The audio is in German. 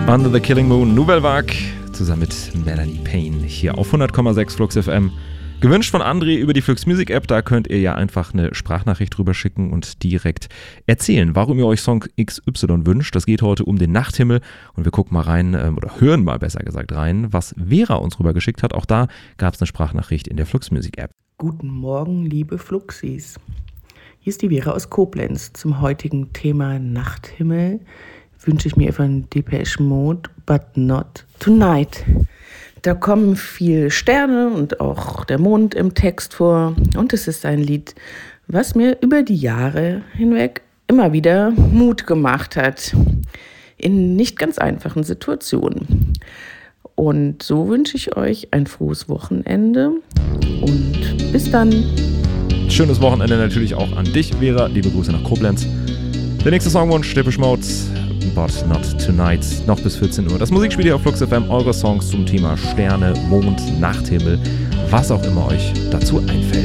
Under the Killing Moon, Nouvelle Vague, zusammen mit Melanie Payne hier auf 100,6 Flux FM. Gewünscht von André über die Flux Music App, da könnt ihr ja einfach eine Sprachnachricht drüber schicken und direkt erzählen, warum ihr euch Song XY wünscht. Das geht heute um den Nachthimmel und wir gucken mal rein, oder hören mal besser gesagt rein, was Vera uns rüber geschickt hat. Auch da gab es eine Sprachnachricht in der Flux Music App. Guten Morgen, liebe Fluxis. Hier ist die Vera aus Koblenz. Zum heutigen Thema Nachthimmel wünsche ich mir von Depeche Mode, But Not Tonight. Da kommen viel Sterne und auch der Mond im Text vor. Und es ist ein Lied, was mir über die Jahre hinweg immer wieder Mut gemacht hat. In nicht ganz einfachen Situationen. Und so wünsche ich euch ein frohes Wochenende. Und bis dann. Schönes Wochenende natürlich auch an dich, Vera. Liebe Grüße nach Koblenz. Der nächste Songwunsch, Depeche Mode, But Not Tonight, noch bis 14 Uhr. Das Musikspiel hier auf Flux FM, eure Songs zum Thema Sterne, Mond, Nachthimmel, was auch immer euch dazu einfällt.